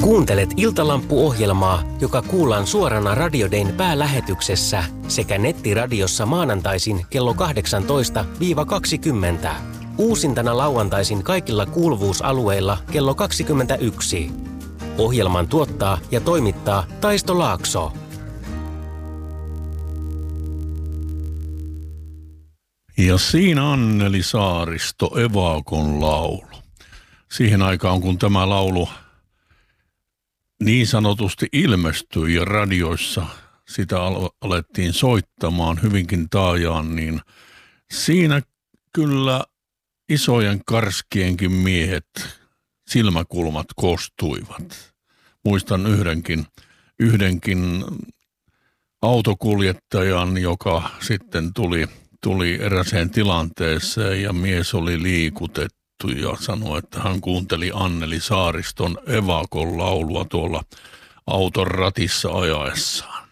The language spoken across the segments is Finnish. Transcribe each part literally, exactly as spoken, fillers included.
Kuuntelet Iltalampu-ohjelmaa, joka kuullaan suorana Radio Dayn päälähetyksessä sekä nettiradiossa maanantaisin kello kahdeksantoista kaksikymmentä. Uusintana lauantaisin kaikilla kuuluvuusalueilla kello kaksikymmentäyksi. Ohjelman tuottaa ja toimittaa Taisto Laakso. Ja siinä Anneli Saaristo, Evakon laulu. Siihen aikaan, kun tämä laulu niin sanotusti ilmestyi ja radioissa sitä alettiin soittamaan hyvinkin taajaan, niin siinä kyllä isojen karskienkin miehet, silmäkulmat kostuivat. Muistan yhdenkin, yhdenkin autokuljettajan, joka sitten tuli, tuli eräseen tilanteeseen ja mies oli liikutettu ja sanoi, että hän kuunteli Anneli Saariston Evakon laulua tuolla auton ratissa ajaessaan.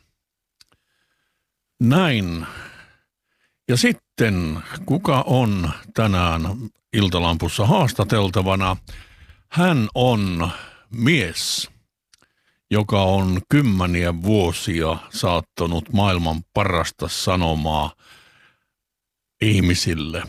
Näin. Ja sitten, kuka on tänään Iltalampussa haastateltavana? Hän on mies, joka on kymmeniä vuosia saattanut maailman parasta sanomaa ihmisille.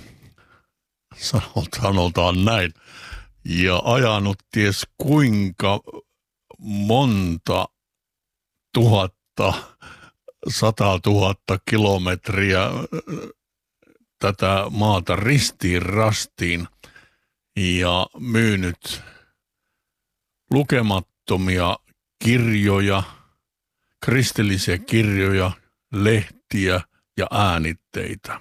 Sanotaan näin. Ja ajanut ties kuinka monta tuhatta, sata tuhatta kilometriä tätä maata ristiin rastiin ja myynyt lukemattomia kirjoja, kristillisiä kirjoja, lehtiä ja äänitteitä.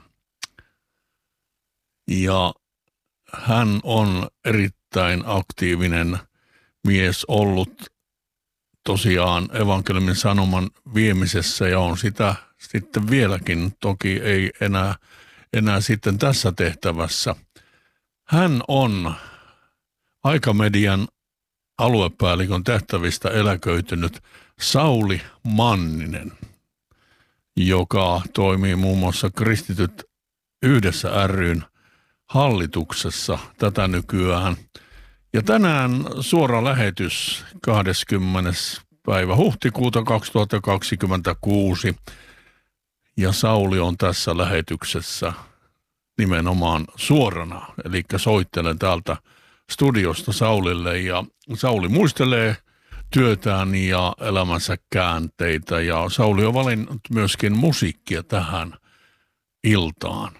Ja hän on erittäin aktiivinen mies ollut tosiaan evankeliumin sanoman viemisessä ja on sitä sitten vieläkin, toki ei enää, enää sitten tässä tehtävässä. Hän on Aikamedian aluepäällikön tehtävistä eläköitynyt Sauli Manninen, joka toimii muun muassa Kristityt yhdessä ry:n hallituksessa tätä nykyään. Ja tänään suora lähetys kahdeskymmenes päivä huhtikuuta kaksituhattakaksikymmentäkuusi. Ja Sauli on tässä lähetyksessä nimenomaan suorana. Eli soittelen täältä studiosta Saulille ja Sauli muistelee työtään ja elämänsä käänteitä. Ja Sauli on valinnut myöskin musiikkia tähän iltaan.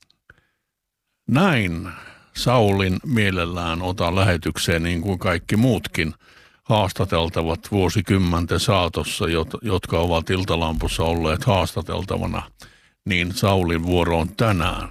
Näin Saulin mielellään otan lähetykseen niin kuin kaikki muutkin haastateltavat vuosikymmenten saatossa, jotka ovat Iltalampussa olleet haastateltavana, niin Saulin vuoro on tänään.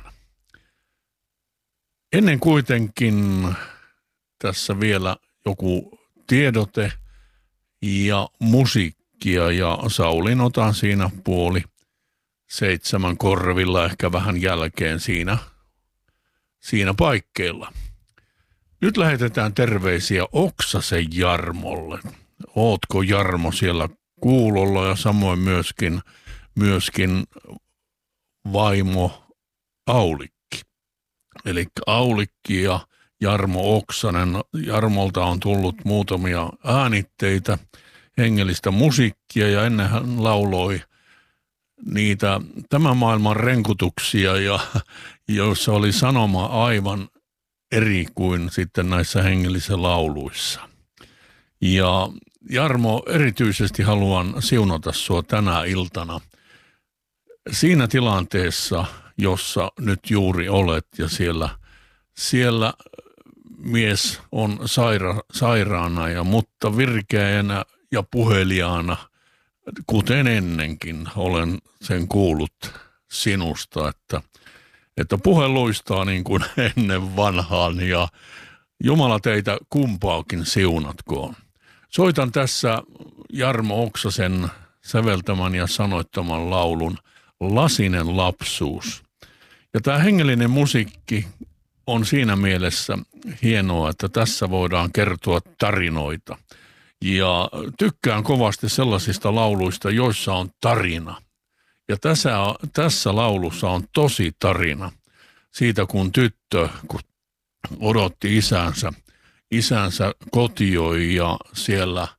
Ennen kuitenkin tässä vielä joku tiedote ja musiikkia ja Saulin otan siinä puoli seitsemän korvilla, ehkä vähän jälkeen siinä Siinä paikkeilla. Nyt lähetetään terveisiä Oksasen Jarmolle. Ootko Jarmo siellä kuulolla ja samoin myöskin, myöskin vaimo Aulikki. Eli Aulikki ja Jarmo Oksanen. Jarmolta on tullut muutamia äänitteitä, hengellistä musiikkia ja ennen hän lauloi niitä tämän maailman renkutuksia, ja, joissa oli sanoma aivan eri kuin sitten näissä hengellisissä lauluissa. Ja Jarmo, erityisesti haluan siunata sua tänä iltana siinä tilanteessa, jossa nyt juuri olet, ja siellä, siellä mies on saira, sairaana, ja, mutta virkeänä ja puheliaana, kuten ennenkin olen sen kuullut sinusta, että, että puhe luistaa niin kuin ennen vanhaan ja Jumala teitä kumpaakin siunatkoon. Soitan tässä Jarmo Oksasen säveltämän ja sanoittaman laulun Lasinen lapsuus. Ja tämä hengellinen musiikki on siinä mielessä hienoa, että tässä voidaan kertoa tarinoita. Ja tykkään kovasti sellaisista lauluista, joissa on tarina. Ja tässä, tässä laulussa on tosi tarina siitä, kun tyttö kun odotti isänsä, isänsä kotioi ja siellä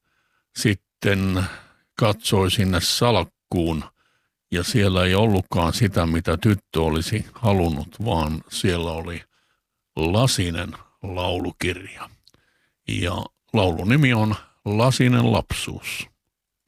sitten katsoi sinne salkkuun ja siellä ei ollutkaan sitä, mitä tyttö olisi halunnut, vaan siellä oli lasinen laulukirja. Ja laulun nimi on Lasinen lapsuus.